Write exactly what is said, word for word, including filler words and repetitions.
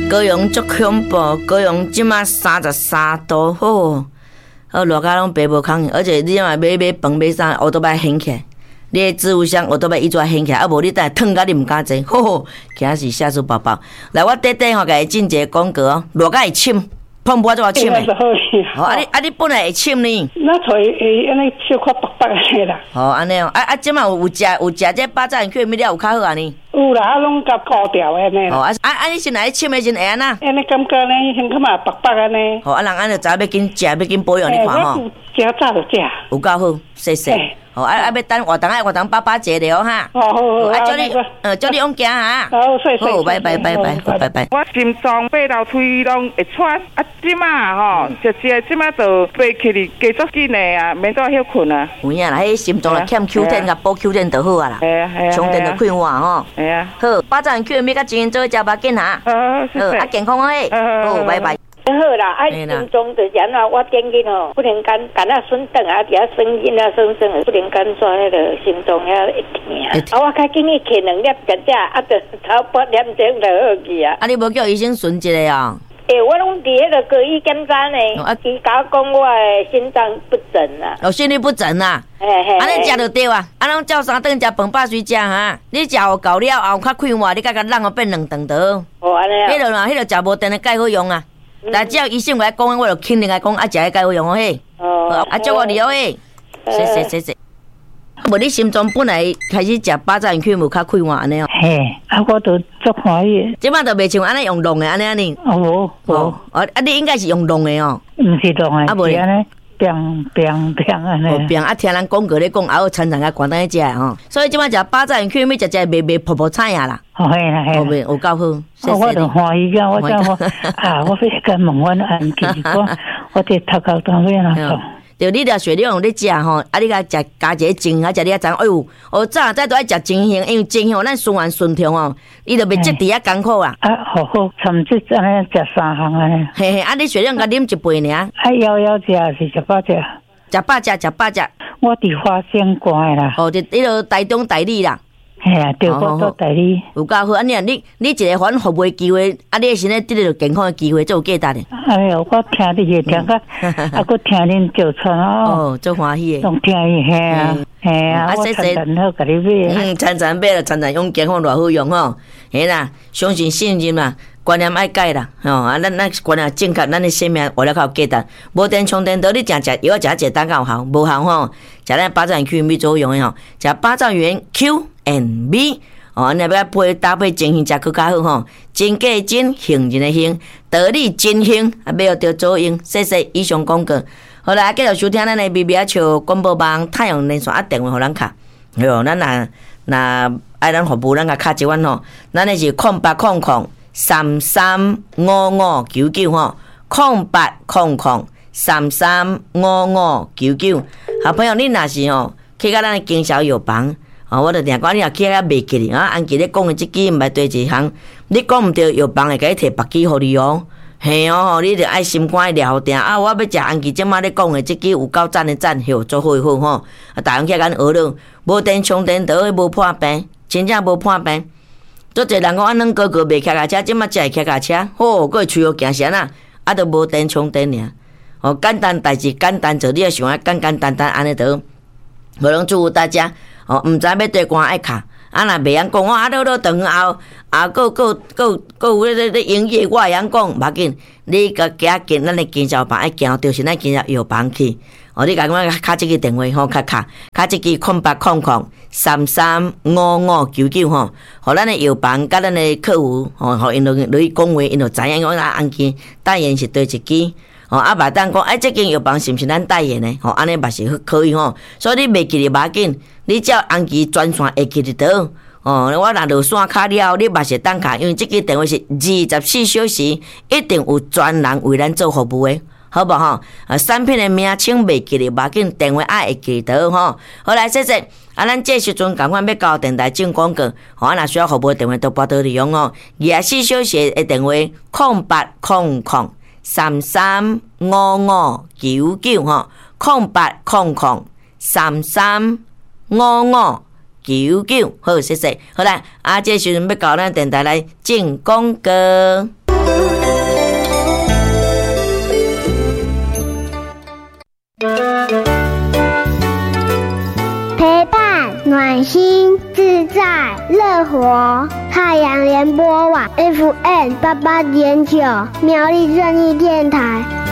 高雄足恐怖，高雄即马三十三度，吼，好热甲拢爬无空，而且你若买买饭买啥，乌都摆掀起来，你的置物箱乌都摆一抓掀起来，啊无你等下烫甲你毋敢坐，吼吼，惊死吓出宝宝。来，我短短吼，甲伊进一个广告哦，热甲会深。碰不就要深诶，好啊！你啊你本来会深呢， 那才会安尼小可白白诶啦。 好安尼哦，啊啊，即马有有食有食这巴掌卷物料有较好啊呢。 有啦，啊拢甲高调诶呢。 哦啊啊啊！你先来深诶，先会安那？ 安尼感觉呢，先看嘛白白安尼。 好啊，人安尼知要紧食，要紧保养，你看吼。 食早就食。 有够好，谢谢。好啊啊！要等活动啊，活动爸爸坐了哈。 好好好。 啊，叫你呃叫你往行哈。 好，谢谢。 好，拜拜拜拜拜拜。 我心脏爬楼梯拢会喘，啊，即马吼，就即即马就爬起哩，加足紧诶啊，免再休困啊。 有影啦，迄心脏若欠 Q 点甲补 Q 点就好啊啦。 系啊系啊。 充电就快活吼。 系啊。 好，巴掌卷咪甲钱做食吧紧哈。 好，谢谢。 啊，健康诶。好，拜拜。 好啦，啊，心中就是安怎，我建议吼，不能干干啊顺转啊，底下生音啊生生，不能干抓迄个心脏遐会疼。啊，我较建议摕两粒食食，啊，就头八点钟就好去啊。 啊，你无叫医生顺一个哦？ 诶，我拢伫迄个高医检查呢，啊，伊甲我讲我诶心脏不整啊。 哦，心律不整啊。 嘿嘿。 安尼食就对啊，啊，拢照三顿食饭饱水食哈。你食有够了后较快活，你甲甲人哦变两顿倒。 哦，安尼啊。 迄落啦，迄落食无定的钙好用啊。但只要医生来讲，我就肯定来讲，啊，食迄钙好用哦嘿。哦。啊，祝我你哦嘿。谢谢谢谢。无你心脏本来开始食巴掌卷无较快活安尼哦。 嘿，啊，我都足欢喜。 即摆都袂像安尼用弄的安尼安尼。 哦无无。哦， 啊，你应该是用弄的哦。 毋是弄的。啊无安尼。变变变安尼， 变啊！听人讲过咧讲，还有餐餐甲关灯食吼，所以即摆食巴掌卷，咪食食卖卖泡泡菜啊啦。 哦，系啦系啦， 有够好，谢谢你。我就欢喜个，我讲我啊，我要甲问阮安琪，我我伫头壳当面啦讲。 就你条血你用咧食吼，啊你甲食加一个精，啊食你啊知，哎呦，哦早早都爱食精型，因为精型咱循环顺畅哦，伊就袂积伫遐艰苦啊。 啊，好好，参即安尼食三项安尼。 嘿嘿，啊你血量甲啉一杯尔。 啊，枵枵食是食饱食。 食饱食，食饱食。 我伫花仙关啦。 哦，伫迄落台中台里啦。 嘿啊，对，我做代理。 有够好，啊你啊，你你一个反服务机会，啊你身体得到健康的机会，才有价值的。 哎呦，我听你个听个，啊，我听恁叫传哦，足欢喜的。 拢听伊嘿啊，嘿啊，我常常好甲你买。 嗯，常常买了，常常用健康偌好用吼，嘿啦，相信信任嘛。观念爱改啦，吼啊！咱咱观念正确，咱的生命活了较有价值。无电充电刀，你常食药食一个单有效，无效吼。食咱巴掌圆 Q 做用的吼，食巴掌圆 Q and B 哦，安尼要配搭配精型，食更加好吼。真假真，幸人的幸，道理真幸，啊，要着做用。谢谢以上广告。好啦，继续收听咱的 B B 啊，像广播网、太阳连线啊，电话互咱卡。哟，咱若若爱咱服务，咱甲卡一阮吼，咱的是空八空空。三三五五九九吼，空八空空三三五五九九。好朋友，你若是吼去到咱的经销药房，哦，我就定讲你若去遐卖起哩啊。安琪咧讲的即支毋捌对一项，你讲毋对，药房会甲你摕别支互你哦。嘿哦，你着爱心肝了定啊！我要食安琪即马咧讲的即支有够赞的赞，吼，做好好吼。啊，大家去咱学了，无电充电倒无破病，真正无破病。做侪人讲，俺两哥哥卖脚踏车，即马才会脚踏车，吼，佫会吹号行啥呐？啊，都无电充电尔。哦，简单代志，简单做，你要想啊，简简单单安尼得。无拢祝福大家，哦，毋知要对关爱卡，啊，若袂晓讲，我啊，落落长后，啊，佫佫佫佫有咧咧营业，我会晓讲，无要紧，你甲行进咱的经销房，爱行到是咱经销药房去。哦，你甲我卡即个电话吼，卡卡卡即个空八空空三三五五九九吼，互咱的药房甲咱的客户吼，互因落落去讲话，因就知影讲咱安琪代言是对一支。哦，啊，袂当讲，哎，这间药房是毋是咱代言的？吼，安尼嘛是可以吼。所以你袂记哩，无要紧，你只要安琪专线会记得到。哦，我若落线卡了，你嘛是当卡，因为这个电话是二十四小时，一定有专人为咱做服务的。好不吼？啊，产品的名称袂记哩，无要紧，电话也会记得吼。好来，谢谢。啊，咱这时阵赶快要交电台进广告，吼，啊，若需要服务的电话都拨到利用哦。二十四小时的电话空八空空三三五五九九吼，空八空空三三五五九九。好，谢谢。好来，啊，这时阵要交咱电台来进广告。 陪伴、暖心、自在、乐活。太阳联播网 F M 八八点九，苗栗正义电台。